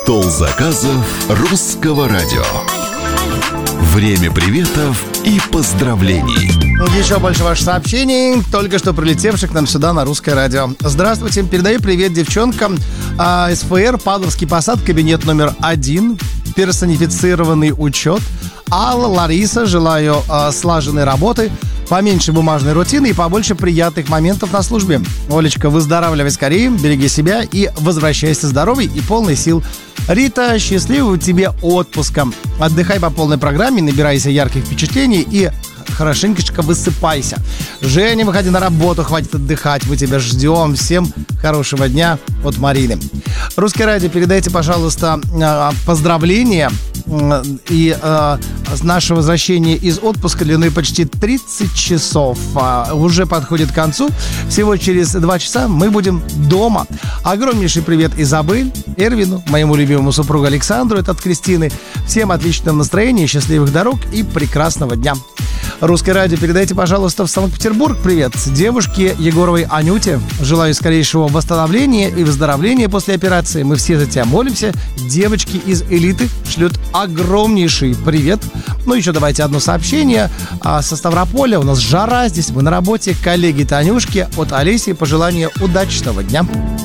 Стол заказов русского радио. Время приветов и поздравлений. Еще больше ваших сообщений, только что прилетевших к нам сюда на Русское радио. Здравствуйте, передаю привет девчонкам. СФР, Павловский посад, кабинет номер 1, персонифицированный учет. Алла, Лариса, желаю слаженной работы, поменьше бумажной рутины и побольше приятных моментов на службе. Олечка, выздоравливай скорее, береги себя и возвращайся здоровый и полный сил. Рита, счастливого тебе отпуска. Отдыхай по полной программе, набирайся ярких впечатлений и хорошенько высыпайся. Женя, выходи на работу, хватит отдыхать, мы тебя ждем. Всем хорошего дня от Марины. Русское радио, передайте, пожалуйста, поздравления и наше возвращение из отпуска длиной почти 30 часов уже подходит к концу. Всего через 2 часа мы будем дома. Огромнейший привет Изабель, Эрвину, моему любимому супругу Александру, это от Кристины. Всем отличного настроения, счастливых дорог и прекрасного дня. Русское радио, передайте, пожалуйста, в Санкт-Петербург привет девушке Егоровой Анюте. Желаю скорейшего восстановления и выздоровления после операции. Мы все за тебя молимся. Девочки из элиты шлют огромнейший привет. Ну, еще давайте одно сообщение. Со Ставрополя у нас жара, здесь мы на работе. Коллеги Танюшки от Олеси, пожелание удачного дня.